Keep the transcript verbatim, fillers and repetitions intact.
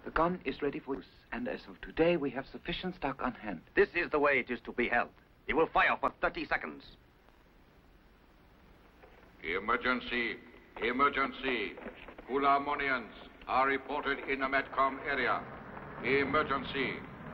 The gun is ready for use, and as of today, we have sufficient stock on hand. This is the way it is to be held. He will fire for thirty seconds. Emergency. Emergency. Full Harmonians are reported in the Metcom area. Emergency.